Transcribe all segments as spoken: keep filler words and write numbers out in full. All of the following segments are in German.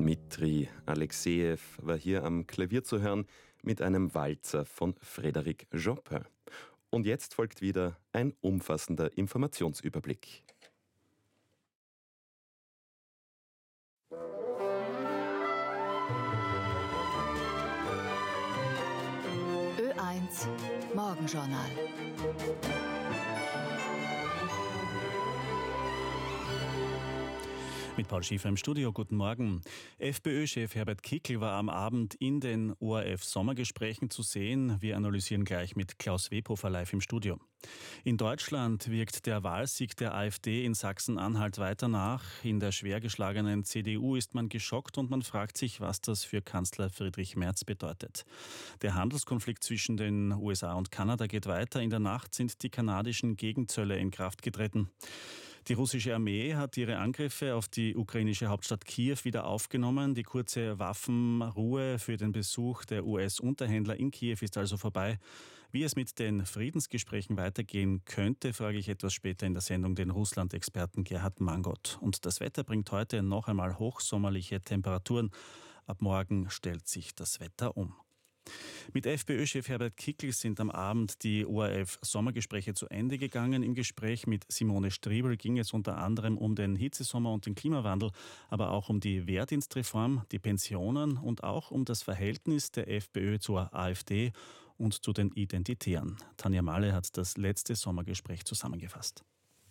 Dmitri Alexejew war hier am Klavier zu hören mit einem Walzer von Frédéric Chopin. Und jetzt folgt wieder ein umfassender Informationsüberblick. Ö eins Morgenjournal. Mit Paul Schiefer im Studio, guten Morgen. FPÖ-Chef Herbert Kickl war am Abend in den O R F-Sommergesprächen zu sehen. Wir analysieren gleich mit Klaus Webhofer live im Studio. In Deutschland wirkt der Wahlsieg der AfD in Sachsen-Anhalt weiter nach. In der schwer geschlagenen C D U ist man geschockt und man fragt sich, was das für Kanzler Friedrich Merz bedeutet. Der Handelskonflikt zwischen den U S A und Kanada geht weiter. In der Nacht sind die kanadischen Gegenzölle in Kraft getreten. Die russische Armee hat ihre Angriffe auf die ukrainische Hauptstadt Kiew wieder aufgenommen. Die kurze Waffenruhe für den Besuch der U S-Unterhändler in Kiew ist also vorbei. Wie es mit den Friedensgesprächen weitergehen könnte, frage ich etwas später in der Sendung den Russland-Experten Gerhard Mangot. Und das Wetter bringt heute noch einmal hochsommerliche Temperaturen. Ab morgen stellt sich das Wetter um. Mit FPÖ-Chef Herbert Kickl sind am Abend die O R F-Sommergespräche zu Ende gegangen. Im Gespräch mit Simone Striebel ging es unter anderem um den Hitzesommer und den Klimawandel, aber auch um die Wehrdienstreform, die Pensionen und auch um das Verhältnis der FPÖ zur AfD und zu den Identitären. Tanja Mahle hat das letzte Sommergespräch zusammengefasst.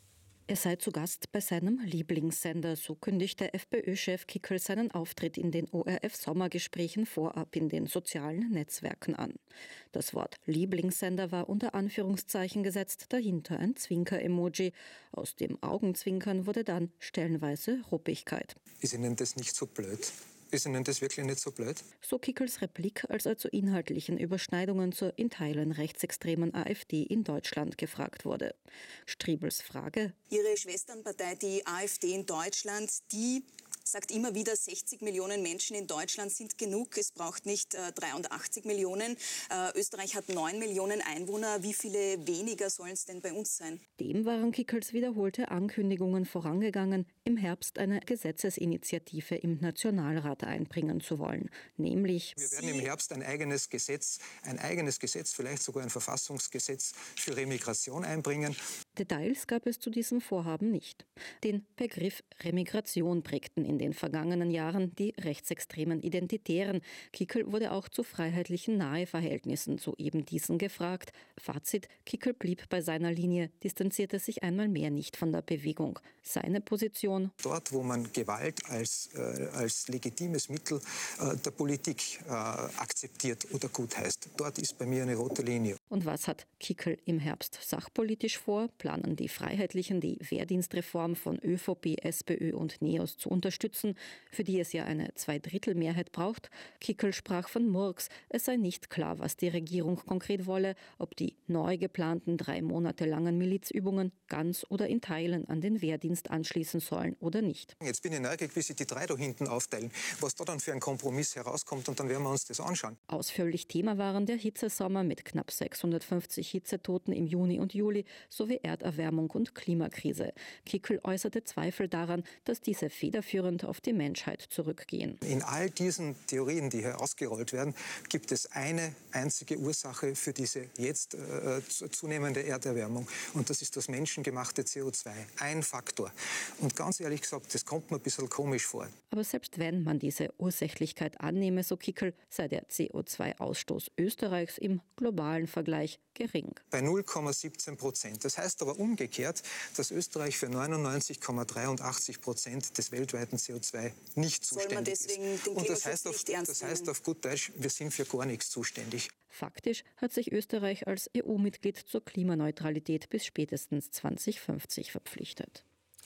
Er sei zu Gast bei seinem Lieblingssender, so kündigt der FPÖ-Chef Kickl seinen Auftritt in den O R F-Sommergesprächen vorab in den sozialen Netzwerken an. Das Wort Lieblingssender war unter Anführungszeichen gesetzt, dahinter ein Zwinker-Emoji. Aus dem Augenzwinkern wurde dann stellenweise Ruppigkeit. Ist Ihnen das nicht so blöd? Ist Ihnen das wirklich nicht so blöd? So Kickls Replik, als er zu inhaltlichen Überschneidungen zur in Teilen rechtsextremen AfD in Deutschland gefragt wurde. Striebels Frage: Ihre Schwesternpartei, die AfD in Deutschland, die sagt immer wieder, sechzig Millionen Menschen in Deutschland sind genug. Es braucht nicht äh, dreiundachtzig Millionen. Äh, Österreich hat neun Millionen Einwohner. Wie viele weniger sollen es denn bei uns sein? Dem waren Kickls wiederholte Ankündigungen vorangegangen, im Herbst eine Gesetzesinitiative im Nationalrat einbringen zu wollen. Nämlich: Wir werden im Herbst ein eigenes Gesetz, ein eigenes Gesetz, vielleicht sogar ein Verfassungsgesetz für Remigration einbringen. Details gab es zu diesem Vorhaben nicht. Den Begriff Remigration prägten in den vergangenen Jahren die rechtsextremen Identitären. Kickl wurde auch zu freiheitlichen Naheverhältnissen zu eben diesen gefragt. Fazit: Kickl blieb bei seiner Linie, distanzierte sich einmal mehr nicht von der Bewegung. Seine Position: Dort, wo man Gewalt als, äh, als legitimes Mittel äh, der Politik äh, akzeptiert oder gutheißt, dort ist bei mir eine rote Linie. Und was hat Kickl im Herbst sachpolitisch vor? Planen die Freiheitlichen, die Wehrdienstreform von ÖVP, SPÖ und NEOS zu unterstützen, für die es ja eine Zweidrittelmehrheit braucht? Kickl sprach von Murks. Es sei nicht klar, was die Regierung konkret wolle, ob die neu geplanten drei Monate langen Milizübungen ganz oder in Teilen an den Wehrdienst anschließen sollen oder nicht. Jetzt bin ich neugierig, wie sich die drei da hinten aufteilen, was da dann für ein Kompromiss herauskommt, und dann werden wir uns das anschauen. Ausführlich Thema waren der Hitzesommer mit knapp sechshundertfünfzig Hitzetoten im Juni und Juli sowie Erderwärmung und Klimakrise. Kickl äußerte Zweifel daran, dass diese federführend auf die Menschheit zurückgehen. In all diesen Theorien, die hier ausgerollt werden, gibt es eine einzige Ursache für diese jetzt äh, zunehmende Erderwärmung, und das ist das menschengemachte C O zwei. Ein Faktor. Und ganz ehrlich gesagt, das kommt mir ein bisschen komisch vor. Aber selbst wenn man diese Ursächlichkeit annehme, so Kickl, sei der C O zwei Ausstoß Österreichs im globalen Vergleich gering. Bei null Komma siebzehn Prozent. Das heißt aber umgekehrt, dass Österreich für neunundneunzig Komma dreiundachtzig Prozent des weltweiten C O zwei nicht Soll zuständig man deswegen ist. den Und das Klimaschutz heißt, auf, nicht ernst das heißt auf gut Deutsch, wir sind für gar nichts zuständig. Faktisch hat sich Österreich als E U-Mitglied zur Klimaneutralität bis spätestens zweitausendfünfzig verpflichtet.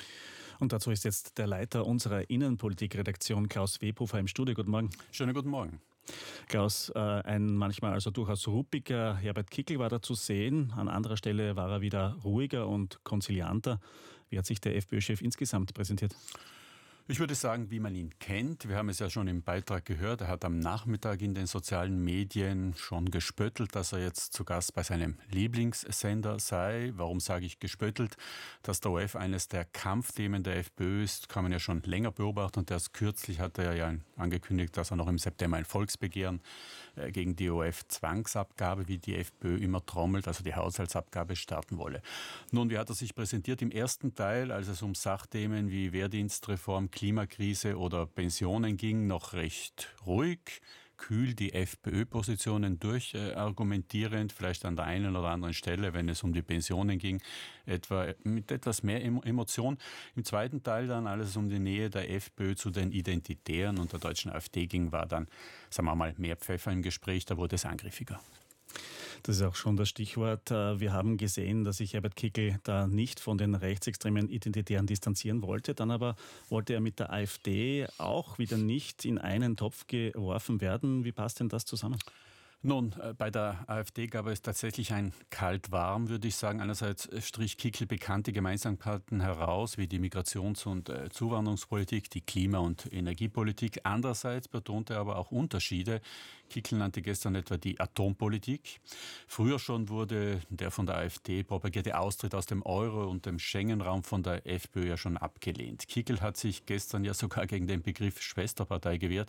Und dazu ist jetzt der Leiter unserer Innenpolitikredaktion, Klaus Webhofer, im Studio. Guten Morgen. Schönen guten Morgen. Klaus, äh, ein manchmal also durchaus ruppiger Herbert Kickl war da zu sehen. An anderer Stelle war er wieder ruhiger und konzilianter. Wie hat sich der FPÖ-Chef insgesamt präsentiert? Ich würde sagen, wie man ihn kennt. Wir haben es ja schon im Beitrag gehört. Er hat am Nachmittag in den sozialen Medien schon gespöttelt, dass er jetzt zu Gast bei seinem Lieblingssender sei. Warum sage ich gespöttelt? Dass der O R F eines der Kampfthemen der FPÖ ist, kann man ja schon länger beobachten. Und erst kürzlich hat er ja angekündigt, dass er noch im September ein Volksbegehren gegen die O R F-Zwangsabgabe, wie die FPÖ immer trommelt, also die Haushaltsabgabe, starten wolle. Nun, wie hat er sich präsentiert? Im ersten Teil, als es um Sachthemen wie Wehrdienstreform, Klimakrise oder Pensionen ging, noch recht ruhig, kühl die FPÖ-Positionen durchargumentierend, äh, vielleicht an der einen oder anderen Stelle, wenn es um die Pensionen ging, etwa mit etwas mehr Emotion. Im zweiten Teil dann, als es um die Nähe der FPÖ zu den Identitären und der deutschen AfD ging, war dann, sagen wir mal, mehr Pfeffer im Gespräch, da wurde es angriffiger. Das ist auch schon das Stichwort. Wir haben gesehen, dass sich Herbert Kickl da nicht von den rechtsextremen Identitären distanzieren wollte. Dann aber wollte er mit der AfD auch wieder nicht in einen Topf geworfen werden. Wie passt denn das zusammen? Nun, bei der AfD gab es tatsächlich ein Kalt-Warm, würde ich sagen. Einerseits strich Kickl bekannte Gemeinsamkeiten heraus, wie die Migrations- und Zuwanderungspolitik, die Klima- und Energiepolitik. Andererseits betonte er aber auch Unterschiede. Kickl nannte gestern etwa die Atompolitik. Früher schon wurde der von der AfD propagierte Austritt aus dem Euro und dem Schengen-Raum von der FPÖ ja schon abgelehnt. Kickl hat sich gestern ja sogar gegen den Begriff Schwesterpartei gewehrt.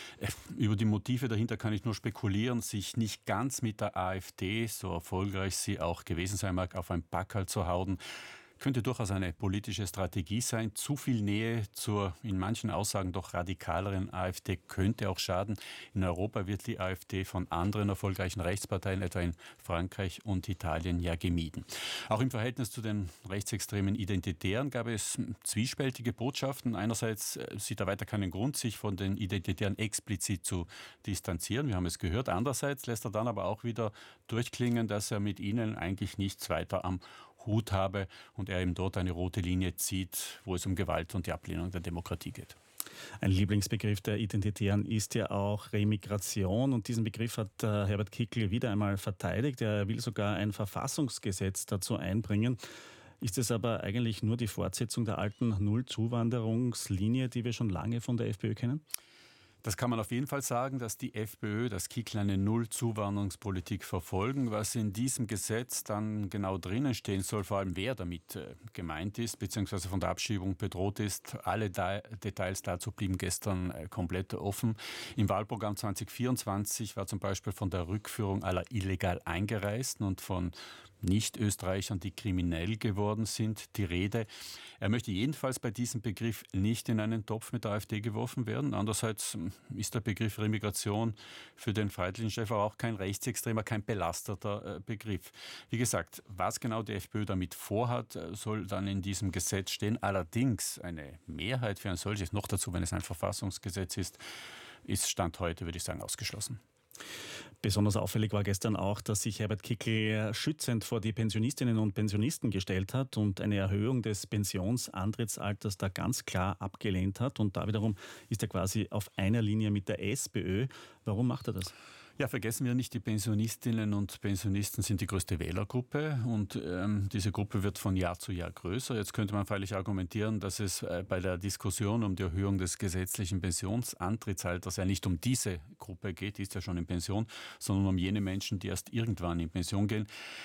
Über die Motive dahinter kann ich nur spekulieren, sich nicht ganz mit der AfD, so erfolgreich sie auch gewesen sein mag, auf ein Packerl zu hauen. Könnte durchaus eine politische Strategie sein. Zu viel Nähe zur in manchen Aussagen doch radikaleren AfD könnte auch schaden. In Europa wird die AfD von anderen erfolgreichen Rechtsparteien, etwa in Frankreich und Italien, ja gemieden. Auch im Verhältnis zu den rechtsextremen Identitären gab es zwiespältige Botschaften. Einerseits sieht er weiter keinen Grund, sich von den Identitären explizit zu distanzieren. Wir haben es gehört. Andererseits lässt er dann aber auch wieder durchklingen, dass er mit ihnen eigentlich nichts weiter am Hut habe und er eben dort eine rote Linie zieht, wo es um Gewalt und die Ablehnung der Demokratie geht. Ein Lieblingsbegriff der Identitären ist ja auch Remigration und diesen Begriff hat äh, Herbert Kickl wieder einmal verteidigt. Er will sogar ein Verfassungsgesetz dazu einbringen. Ist es aber eigentlich nur die Fortsetzung der alten Nullzuwanderungslinie, die wir schon lange von der FPÖ kennen? Das kann man auf jeden Fall sagen, dass die FPÖ, das Kickl eine Null-Zuwanderungspolitik verfolgen. Was in diesem Gesetz dann genau drinnen stehen soll, vor allem wer damit äh, gemeint ist, beziehungsweise von der Abschiebung bedroht ist, alle Da- Details dazu blieben gestern äh, komplett offen. Im Wahlprogramm zwanzig vierundzwanzig war zum Beispiel von der Rückführung aller illegal Eingereisten und von Nicht-Österreichern, die kriminell geworden sind, die Rede. Er möchte jedenfalls bei diesem Begriff nicht in einen Topf mit der AfD geworfen werden. Andererseits ist der Begriff Remigration für den freiheitlichen Chef auch kein rechtsextremer, kein belasteter Begriff. Wie gesagt, was genau die FPÖ damit vorhat, soll dann in diesem Gesetz stehen. Allerdings eine Mehrheit für ein solches, noch dazu, wenn es ein Verfassungsgesetz ist, ist Stand heute, würde ich sagen, ausgeschlossen. Besonders auffällig war gestern auch, dass sich Herbert Kickl schützend vor die Pensionistinnen und Pensionisten gestellt hat und eine Erhöhung des Pensionsantrittsalters da ganz klar abgelehnt hat. Und da wiederum ist er quasi auf einer Linie mit der SPÖ. Warum macht er das? Ja, vergessen wir nicht, die Pensionistinnen und Pensionisten sind die größte Wählergruppe und ähm, diese Gruppe wird von Jahr zu Jahr größer. Jetzt könnte man freilich argumentieren, dass es äh, bei der Diskussion um die Erhöhung des gesetzlichen Pensionsantrittsalters ja nicht um diese Gruppe geht, die ist ja schon in Pension, sondern um jene Menschen, die erst irgendwann in Pension gehen.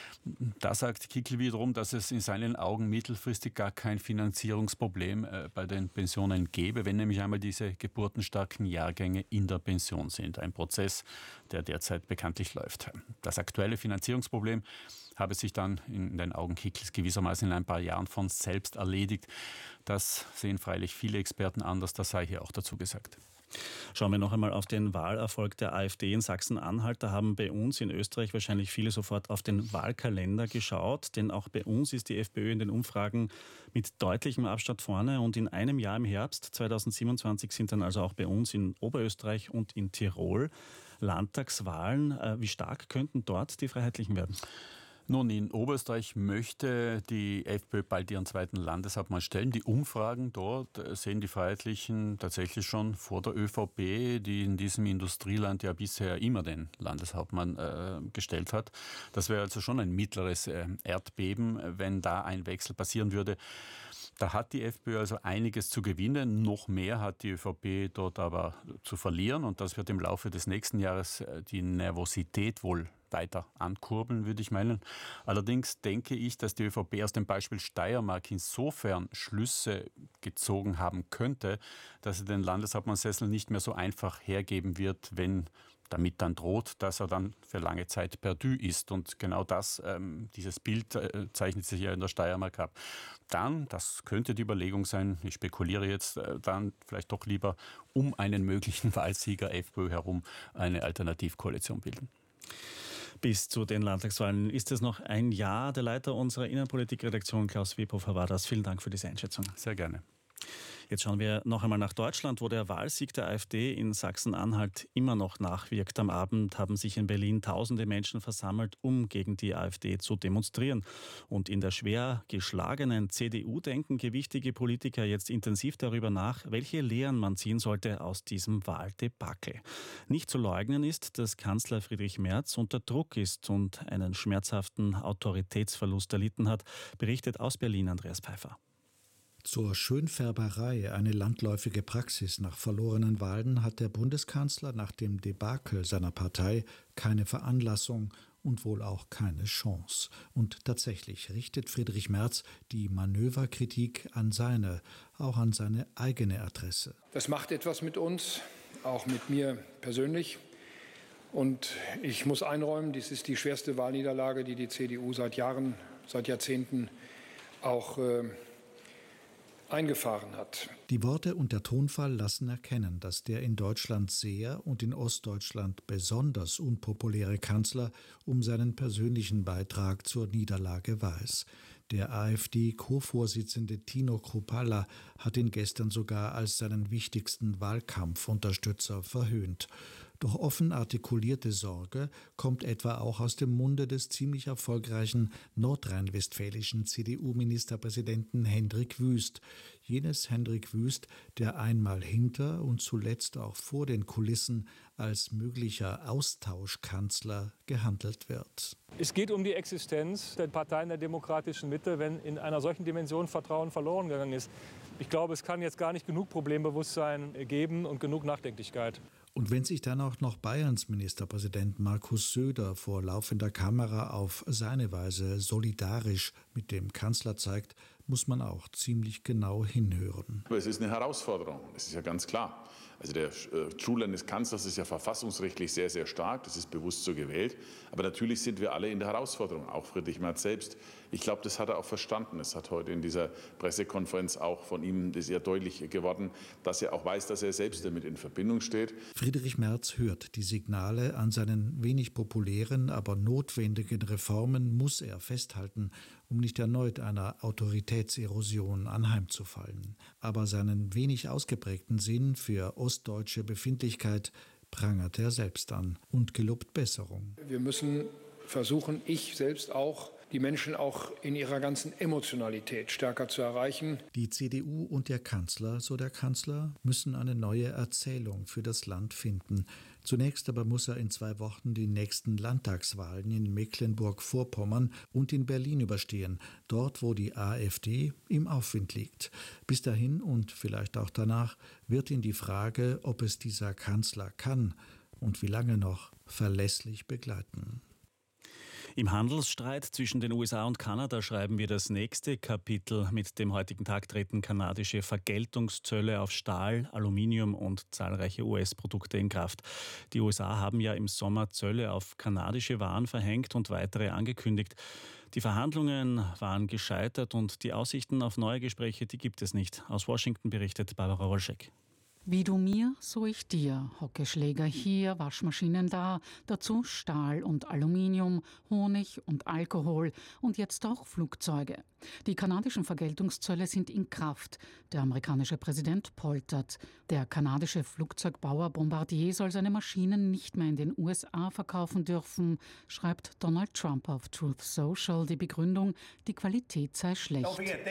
Da sagt Kickl wiederum, dass es in seinen Augen mittelfristig gar kein Finanzierungsproblem äh, bei den Pensionen gäbe, wenn nämlich einmal diese geburtenstarken Jahrgänge in der Pension sind. Ein Prozess, der derzeit bekanntlich läuft. Das aktuelle Finanzierungsproblem habe sich dann in den Augen Kickls gewissermaßen in ein paar Jahren von selbst erledigt. Das sehen freilich viele Experten anders, das sei hier auch dazu gesagt. Schauen wir noch einmal auf den Wahlerfolg der AfD in Sachsen-Anhalt. Da haben bei uns in Österreich wahrscheinlich viele sofort auf den Wahlkalender geschaut, denn auch bei uns ist die FPÖ in den Umfragen mit deutlichem Abstand vorne und in einem Jahr im Herbst zweitausendsiebenundzwanzig sind dann also auch bei uns in Oberösterreich und in Tirol Landtagswahlen. Wie stark könnten dort die Freiheitlichen werden? Nun, in Oberösterreich möchte die FPÖ bald ihren zweiten Landeshauptmann stellen. Die Umfragen dort sehen die Freiheitlichen tatsächlich schon vor der ÖVP, die in diesem Industrieland ja bisher immer den Landeshauptmann äh, gestellt hat. Das wäre also schon ein mittleres äh, Erdbeben, wenn da ein Wechsel passieren würde. Da hat die FPÖ also einiges zu gewinnen. Noch mehr hat die ÖVP dort aber zu verlieren. Und das wird im Laufe des nächsten Jahres die Nervosität wohl weiter ankurbeln, würde ich meinen. Allerdings denke ich, dass die ÖVP aus dem Beispiel Steiermark insofern Schlüsse gezogen haben könnte, dass sie den Landeshauptmannsessel nicht mehr so einfach hergeben wird, wenn damit dann droht, dass er dann für lange Zeit perdu ist. Und genau das, ähm, dieses Bild äh, zeichnet sich ja in der Steiermark ab. Dann, das könnte die Überlegung sein, ich spekuliere jetzt, äh, dann vielleicht doch lieber um einen möglichen Wahlsieger FPÖ herum eine Alternativkoalition bilden. Bis zu den Landtagswahlen ist es noch ein Jahr. Der Leiter unserer Innenpolitikredaktion, Klaus Webhofer, war das. Vielen Dank für diese Einschätzung. Sehr gerne. Jetzt schauen wir noch einmal nach Deutschland, wo der Wahlsieg der AfD in Sachsen-Anhalt immer noch nachwirkt. Am Abend haben sich in Berlin tausende Menschen versammelt, um gegen die AfD zu demonstrieren. Und in der schwer geschlagenen C D U denken gewichtige Politiker jetzt intensiv darüber nach, welche Lehren man ziehen sollte aus diesem Wahldebakel. Nicht zu leugnen ist, dass Kanzler Friedrich Merz unter Druck ist und einen schmerzhaften Autoritätsverlust erlitten hat, berichtet aus Berlin Andreas Pfeiffer. Zur Schönfärberei, eine landläufige Praxis nach verlorenen Wahlen, hat der Bundeskanzler nach dem Debakel seiner Partei keine Veranlassung und wohl auch keine Chance. Und tatsächlich richtet Friedrich Merz die Manöverkritik an seine, auch an seine eigene Adresse. Das macht etwas mit uns, auch mit mir persönlich. Und ich muss einräumen, dies ist die schwerste Wahlniederlage, die die C D U seit Jahren, seit Jahrzehnten auch äh, eingefahren hat. Die Worte und der Tonfall lassen erkennen, dass der in Deutschland sehr und in Ostdeutschland besonders unpopuläre Kanzler um seinen persönlichen Beitrag zur Niederlage weiß. Der AfD-Co-Vorsitzende Tino Kruppalla hat ihn gestern sogar als seinen wichtigsten Wahlkampfunterstützer verhöhnt. Doch offen artikulierte Sorge kommt etwa auch aus dem Munde des ziemlich erfolgreichen nordrhein-westfälischen C D U-Ministerpräsidenten Hendrik Wüst. Jenes Hendrik Wüst, der einmal hinter und zuletzt auch vor den Kulissen als möglicher Austauschkanzler gehandelt wird. Es geht um die Existenz der Parteien der demokratischen Mitte, wenn in einer solchen Dimension Vertrauen verloren gegangen ist. Ich glaube, es kann jetzt gar nicht genug Problembewusstsein geben und genug Nachdenklichkeit. Und wenn sich dann auch noch Bayerns Ministerpräsident Markus Söder vor laufender Kamera auf seine Weise solidarisch mit dem Kanzler zeigt, muss man auch ziemlich genau hinhören. Es ist eine Herausforderung, das ist ja ganz klar. Also der Schulern des Kanzlers ist ja verfassungsrechtlich sehr, sehr stark, das ist bewusst so gewählt. Aber natürlich sind wir alle in der Herausforderung, auch Friedrich Merz selbst. Ich glaube, das hat er auch verstanden. Es hat heute in dieser Pressekonferenz auch von ihm sehr deutlich geworden, dass er auch weiß, dass er selbst damit in Verbindung steht. Friedrich Merz hört die Signale. An seinen wenig populären, aber notwendigen Reformen muss er festhalten, um nicht erneut einer Autoritätserosion anheimzufallen. Aber seinen wenig ausgeprägten Sinn für ostdeutsche Befindlichkeit prangert er selbst an und gelobt Besserung. Wir müssen versuchen, ich selbst auch, die Menschen auch in ihrer ganzen Emotionalität stärker zu erreichen. Die C D U und der Kanzler, so der Kanzler, müssen eine neue Erzählung für das Land finden. Zunächst aber muss er in zwei Wochen die nächsten Landtagswahlen in Mecklenburg-Vorpommern und in Berlin überstehen, dort wo die AfD im Aufwind liegt. Bis dahin und vielleicht auch danach wird ihn die Frage, ob es dieser Kanzler kann und wie lange noch, verlässlich begleiten. Im Handelsstreit zwischen den U S A und Kanada schreiben wir das nächste Kapitel. Mit dem heutigen Tag treten kanadische Vergeltungszölle auf Stahl, Aluminium und zahlreiche U S-Produkte in Kraft. Die U S A haben ja im Sommer Zölle auf kanadische Waren verhängt und weitere angekündigt. Die Verhandlungen waren gescheitert und die Aussichten auf neue Gespräche, die gibt es nicht. Aus Washington berichtet Barbara Rolschek. Wie du mir, so ich dir. Hockeyschläger hier, Waschmaschinen da, dazu Stahl und Aluminium, Honig und Alkohol und jetzt auch Flugzeuge. Die kanadischen Vergeltungszölle sind in Kraft. Der amerikanische Präsident poltert. Der kanadische Flugzeugbauer Bombardier soll seine Maschinen nicht mehr in den U S A verkaufen dürfen, schreibt Donald Trump auf Truth Social. Die Begründung, die Qualität sei schlecht.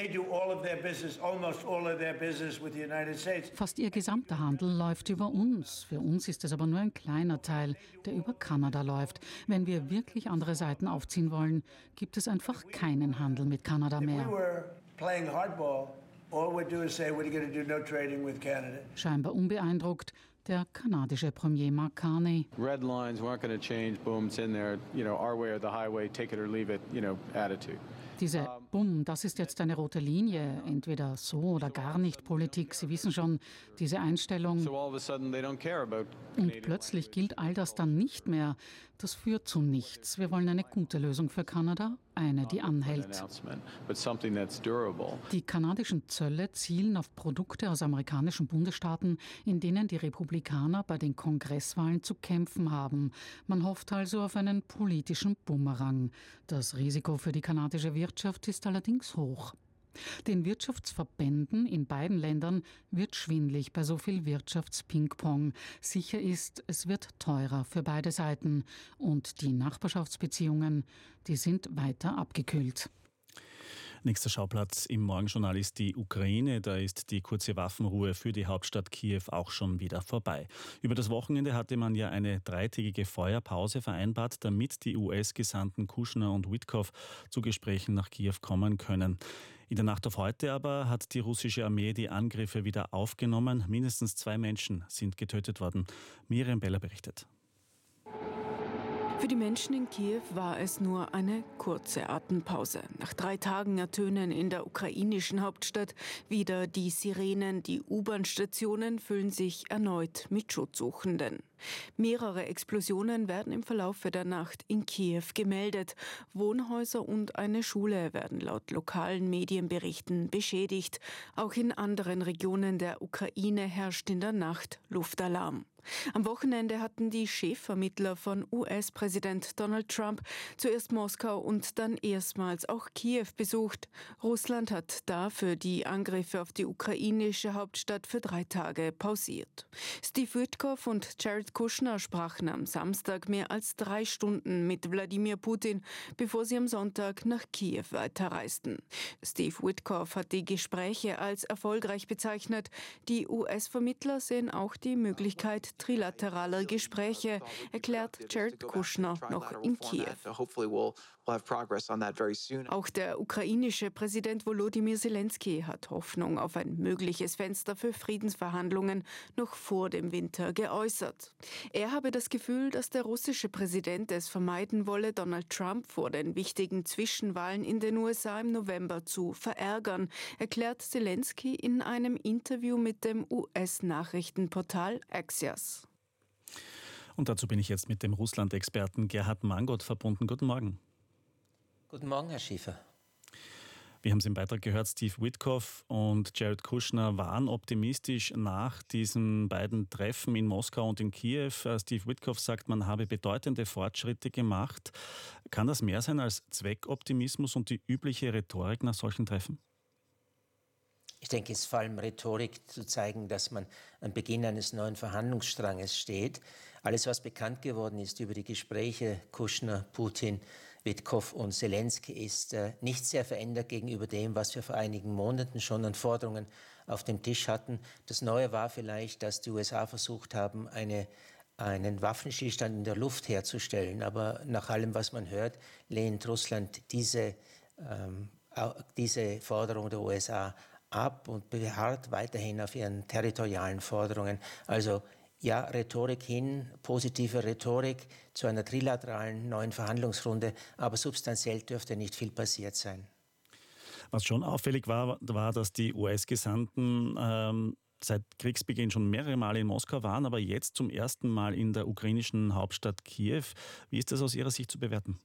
Fast ihr gesamter Handel läuft über uns. Für uns ist es aber nur ein kleiner Teil, der über Kanada läuft. Wenn wir wirklich andere Seiten aufziehen wollen, gibt es einfach keinen Handel mit Kanada mehr. Scheinbar unbeeindruckt der kanadische Premier Mark Carney. Red lines weren't going to change. Boom, it's in there. You know, our way or the highway, take it or leave it. You know, attitude. Diese Bumm, das ist jetzt eine rote Linie, entweder so oder gar nicht Politik. Sie wissen schon, diese Einstellung. Und plötzlich gilt all das dann nicht mehr. Das führt zu nichts. Wir wollen eine gute Lösung für Kanada, eine, die anhält. Die kanadischen Zölle zielen auf Produkte aus amerikanischen Bundesstaaten, in denen die Republikaner bei den Kongresswahlen zu kämpfen haben. Man hofft also auf einen politischen Bumerang. Das Risiko für die kanadische Wirtschaft ist allerdings hoch. Den Wirtschaftsverbänden in beiden Ländern wird schwindlig bei so viel Wirtschaftsping-Pong. Sicher ist, es wird teurer für beide Seiten. Und die Nachbarschaftsbeziehungen, die sind weiter abgekühlt. Nächster Schauplatz im Morgenjournal ist die Ukraine. Da ist die kurze Waffenruhe für die Hauptstadt Kiew auch schon wieder vorbei. Über das Wochenende hatte man ja eine dreitägige Feuerpause vereinbart, damit die U S-Gesandten Kushner und Witkow zu Gesprächen nach Kiew kommen können. In der Nacht auf heute aber hat die russische Armee die Angriffe wieder aufgenommen. Mindestens zwei Menschen sind getötet worden. Miriam Beller berichtet. Für die Menschen in Kiew war es nur eine kurze Atempause. Nach drei Tagen ertönen in der ukrainischen Hauptstadt wieder die Sirenen. Die U-Bahn-Stationen füllen sich erneut mit Schutzsuchenden. Mehrere Explosionen werden im Verlauf der Nacht in Kiew gemeldet. Wohnhäuser und eine Schule werden laut lokalen Medienberichten beschädigt. Auch in anderen Regionen der Ukraine herrscht in der Nacht Luftalarm. Am Wochenende hatten die Chefvermittler von U S-Präsident Donald Trump zuerst Moskau und dann erstmals auch Kiew besucht. Russland hat dafür die Angriffe auf die ukrainische Hauptstadt für drei Tage pausiert. Steve Witkow und Jared Kushner sprachen am Samstag mehr als drei Stunden mit Wladimir Putin, bevor sie am Sonntag nach Kiew weiterreisten. Steve Witkow hat die Gespräche als erfolgreich bezeichnet. Die U S-Vermittler sehen auch die Möglichkeit trilateraler Gespräche, erklärt Jared Kushner noch in Kiew. Auch der ukrainische Präsident Volodymyr Zelensky hat Hoffnung auf ein mögliches Fenster für Friedensverhandlungen noch vor dem Winter geäußert. Er habe das Gefühl, dass der russische Präsident es vermeiden wolle, Donald Trump vor den wichtigen Zwischenwahlen in den U S A im November zu verärgern, erklärt Zelensky in einem Interview mit dem U S-Nachrichtenportal Axios. Und dazu bin ich jetzt mit dem Russland-Experten Gerhard Mangold verbunden. Guten Morgen. Guten Morgen, Herr Schäfer. Wir haben es im Beitrag gehört, Steve Witkow und Jared Kushner waren optimistisch nach diesen beiden Treffen in Moskau und in Kiew. Steve Witkow sagt, man habe bedeutende Fortschritte gemacht. Kann das mehr sein als Zweckoptimismus und die übliche Rhetorik nach solchen Treffen? Ich denke, es ist vor allem Rhetorik zu zeigen, dass man am Beginn eines neuen Verhandlungsstranges steht. Alles, was bekannt geworden ist über die Gespräche Kushner, Putin, Witkow und Zelensky, ist äh, nicht sehr verändert gegenüber dem, was wir vor einigen Monaten schon an Forderungen auf dem Tisch hatten. Das Neue war vielleicht, dass die U S A versucht haben, eine einen Waffenstillstand in der Luft herzustellen. Aber nach allem, was man hört, lehnt Russland diese, ähm, diese Forderung der U S A ab und beharrt weiterhin auf ihren territorialen Forderungen. Also ja, Rhetorik hin, positive Rhetorik zu einer trilateralen neuen Verhandlungsrunde, aber substanziell dürfte nicht viel passiert sein. Was schon auffällig war, war, dass die U S-Gesandten ähm, seit Kriegsbeginn schon mehrere Male in Moskau waren, aber jetzt zum ersten Mal in der ukrainischen Hauptstadt Kiew. Wie ist das aus Ihrer Sicht zu bewerten?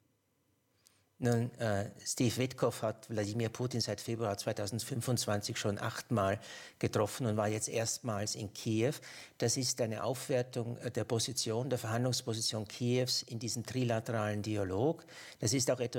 Nun, äh, Steve Witkow hat Wladimir Putin seit Februar zweitausendfünfundzwanzig schon achtmal getroffen und war jetzt erstmals in Kiew. Das ist eine Aufwertung der Position, der Verhandlungsposition Kiews in diesem trilateralen Dialog. Das ist auch etwas,